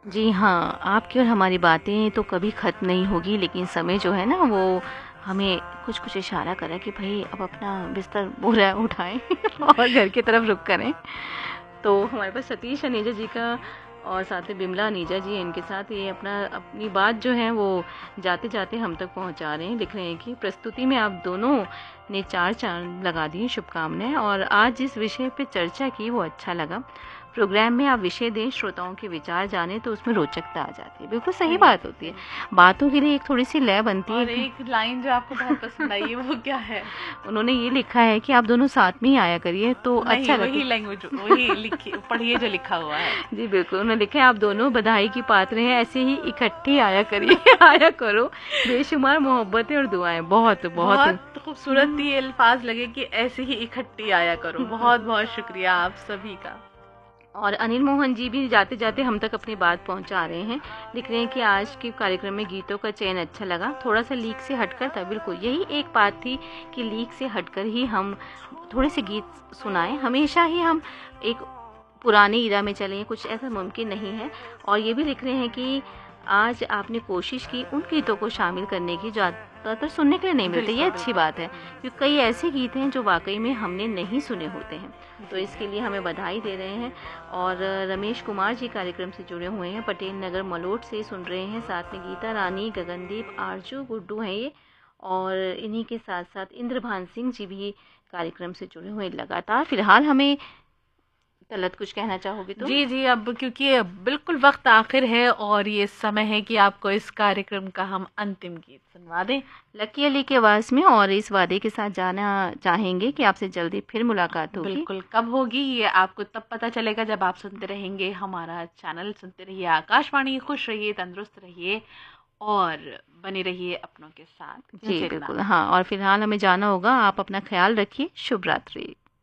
जी हाँ, आपकी और हमारी बातें तो कभी ख़त्म नहीं होगी, लेकिन समय जो है ना वो हमें कुछ-कुछ इशारा कर रहा है कि भई अब अपना बिस्तर बोरा उठाएँ और घर की तरफ रुख करें। तो हमारे पास सतीश अनेजा जी का और साथ में बिमला अनेजा जी हैं, इनके साथ ये अपनी बात जो है वो जाते-जाते हम तक पहुँचा रहे हैं। लिख रहे हैं कि प्रस्तुति में आप दोनों ने 4 चाँद लगा दिए, शुभकामनाएँ। और आज जिस विषय पे चर्चा की वो अच्छा लगा। प्रोग्राम में आप विषय दें, श्रोताओं के विचार जानें तो उसमें रोचकता आ जाती है। बिल्कुल सही सही बात होती है। बातों के लिए एक थोड़ी-सी लय बनती है। और एक लाइन जो आपको बहुत पसंद आई है वो क्या है? उन्होंने ये लिखा है कि आप दोनों साथ में ही आया करिए तो अच्छा नहीं, लगे। वही लैंग्वेज वही लिखी पढ़िए जो लिखा हुआ है। जी बिल्कुल, उन्होंने लिखा है आप दोनों बधाई की पात्र हैं, ऐसे ही इकट्ठे आया करिए आया करो। बेशुमार मोहब्बतें और दुआएं। बहुत बहुत बहुत खूबसूरत ये अल्फाज लगे कि ऐसे ही इकट्ठी आया करो। बहुत बहुत शुक्रिया आप सभी का। और अनिल मोहन जी भी जाते जाते हम तक अपनी बात पहुंचा रहे हैं। लिख रहे हैं कि आज के कार्यक्रम में गीतों का चयन अच्छा लगा, थोड़ा सा लीक से हटकर था। बिल्कुल यही एक बात थी कि लीक से हटकर ही हम थोड़े से गीत सुनाएं। हमेशा ही हम एक पुराने ईरा में चलें, कुछ ऐसा मुमकिन नहीं है। और ये भी लिख रहे हैं कि आज आपने कोशिश की उन गीतों को शामिल करने की ज़्यादातर सुनने के लिए नहीं मिलते। ये बिल्कुल अच्छी बात है, क्योंकि कई ऐसे गीत हैं जो वाकई में हमने नहीं सुने होते हैं। तो इसके लिए हमें बधाई दे रहे हैं। और रमेश कुमार जी कार्यक्रम से जुड़े हुए हैं, पटेल नगर मलोट से सुन रहे हैं। साथ में गीता रानी, गगनदीप, आरजू, गुड्डू हैं ये। और इन्हीं के साथ साथ इंद्रभान सिंह जी भी कार्यक्रम से जुड़े हुए हैं लगातार। फिलहाल हमें तलत कुछ कहना चाहोगे तो? जी जी, अब क्योंकि अब बिल्कुल वक्त आखिर है और ये समय है कि आपको इस कार्यक्रम का हम अंतिम गीत सुनवा दें लकी अली की आवाज़ में, और इस वादे के साथ जाना चाहेंगे कि आपसे जल्दी फिर मुलाकात होगी। बिल्कुल, कब होगी ये आपको तब पता चलेगा जब आप सुनते रहेंगे हमारा चैनल। सुनते रहिए आकाशवाणी, खुश रहिए, तंदुरुस्त रहिए और बने रहिए अपनों के साथ। क्यों जी चेतना। बिल्कुल, हाँ। और फिलहाल हमें जाना होगा, आप अपना ख्याल रखिए। शुभ रात्रि।